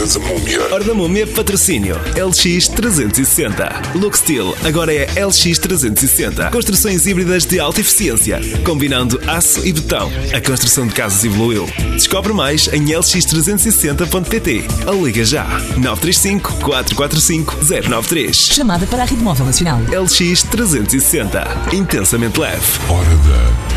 és a múmia. Hora da Múmia, patrocínio LX360. Look Steel agora é LX360. Construções híbridas de alta eficiência, combinando aço e betão. A construção de casas evoluiu. Descobre mais em lx360.pt ou liga já 935 445 093. Chamada para a Rede Móvel Nacional. LX360. Intensamente leve. Hora da